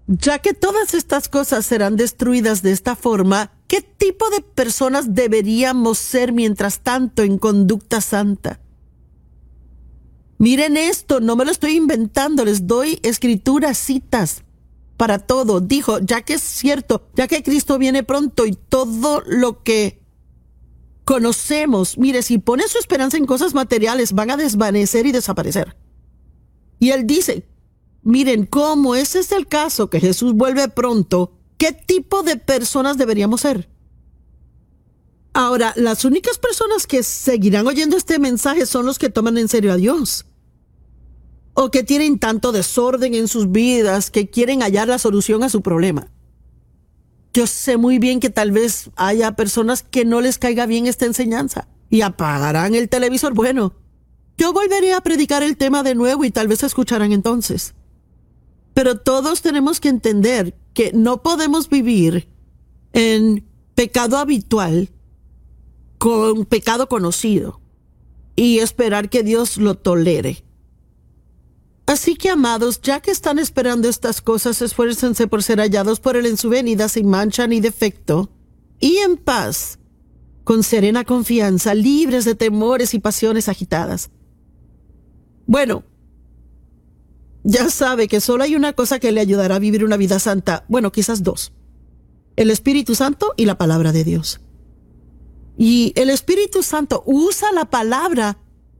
Ya que todas estas cosas serán destruidas de esta forma, ¿qué tipo de personas deberíamos ser mientras tanto en conducta santa? Miren esto, no me lo estoy inventando, les doy escrituras, citas para todo. Dijo, ya que es cierto, ya que Cristo viene pronto y todo lo que conocemos, mire, si ponen su esperanza en cosas materiales, van a desvanecer y desaparecer. Y él dice, miren, como ese es el caso, que Jesús vuelve pronto, ¿qué tipo de personas deberíamos ser? Ahora, las únicas personas que seguirán oyendo este mensaje son los que toman en serio a Dios, o que tienen tanto desorden en sus vidas que quieren hallar la solución a su problema. Yo sé muy bien que tal vez haya personas que no les caiga bien esta enseñanza y apagarán el televisor. Bueno, yo volveré a predicar el tema de nuevo y tal vez escucharán entonces. Pero todos tenemos que entender que no podemos vivir en pecado habitual con pecado conocido y esperar que Dios lo tolere. Así que, amados, ya que están esperando estas cosas, esfuércense por ser hallados por Él en su venida sin mancha ni defecto y en paz, con serena confianza, libres de temores y pasiones agitadas. Bueno, ya sabe que solo hay una cosa que le ayudará a vivir una vida santa. Bueno, quizás dos. El Espíritu Santo y la palabra de Dios. Y el Espíritu Santo usa la palabra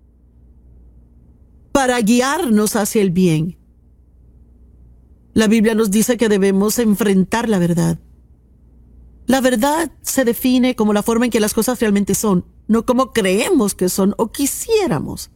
para guiarnos hacia el bien. La Biblia nos dice que debemos enfrentar la verdad. La verdad se define como la forma en que las cosas realmente son, no como creemos que son o quisiéramos.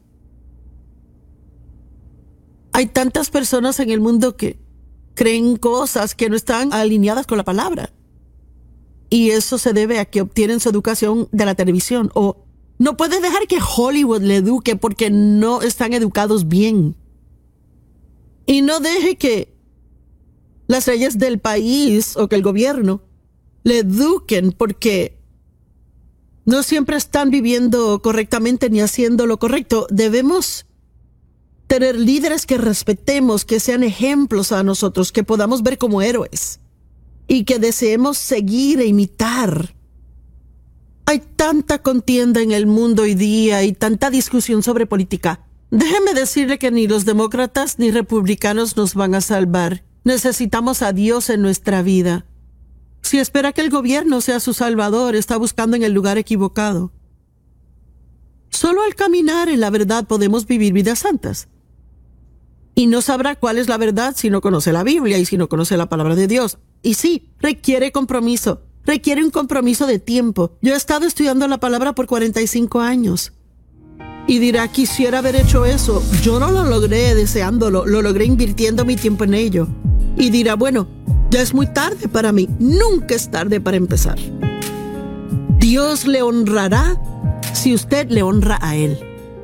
Hay tantas personas en el mundo que creen cosas que no están alineadas con la palabra. Y eso se debe a que obtienen su educación de la televisión. O no puede dejar que Hollywood le eduque porque no están educados bien. Y no deje que las leyes del país o que el gobierno le eduquen porque no siempre están viviendo correctamente ni haciendo lo correcto. Debemos tener líderes que respetemos, que sean ejemplos a nosotros, que podamos ver como héroes y que deseemos seguir e imitar. Hay tanta contienda en el mundo hoy día y tanta discusión sobre política. Déjeme decirle que ni los demócratas ni republicanos nos van a salvar. Necesitamos a Dios en nuestra vida. Si espera que el gobierno sea su salvador, está buscando en el lugar equivocado. Solo al caminar en la verdad podemos vivir vidas santas. Y no sabrá cuál es la verdad si no conoce la Biblia y si no conoce la palabra de Dios. Y sí, requiere compromiso. Requiere un compromiso de tiempo. Yo he estado estudiando la palabra por 45 años. Y dirá, quisiera haber hecho eso. Yo no lo logré deseándolo, lo logré invirtiendo mi tiempo en ello. Y dirá, bueno, ya es muy tarde para mí. Nunca es tarde para empezar. Dios le honrará si usted le honra a Él.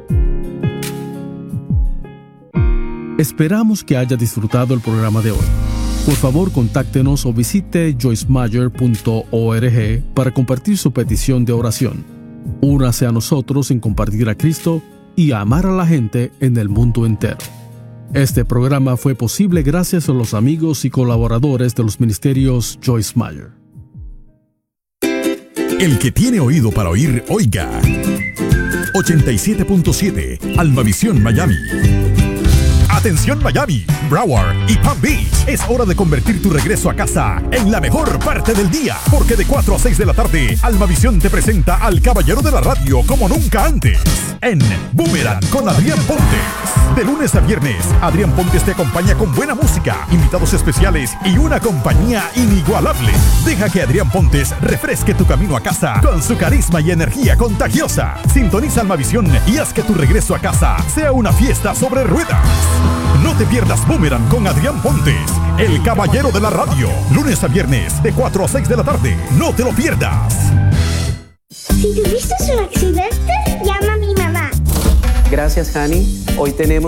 Esperamos que haya disfrutado el programa de hoy. Por favor, contáctenos o visite joycemeyer.org para compartir su petición de oración. Únase a nosotros en compartir a Cristo y a amar a la gente en el mundo entero. Este programa fue posible gracias a los amigos y colaboradores de los ministerios Joyce Meyer. El que tiene oído para oír, oiga. 87.7 Almavisión Miami. Atención Miami, Broward y Palm Beach. Es hora de convertir tu regreso a casa en la mejor parte del día. Porque de 4 a 6 de la tarde, Almavisión te presenta al caballero de la radio como nunca antes. En Boomerang con Adrián Pontes. De lunes a viernes, Adrián Pontes te acompaña con buena música, invitados especiales y una compañía inigualable. Deja que Adrián Pontes refresque tu camino a casa con su carisma y energía contagiosa. Sintoniza Almavisión y haz que tu regreso a casa sea una fiesta sobre ruedas. No te pierdas Boomerang con Adrián Pontes, el caballero de la radio. Lunes a viernes, de 4 a 6 de la tarde. No te lo pierdas. Si tuviste un accidente, llama a mi mamá. Gracias, Hani. Hoy tenemos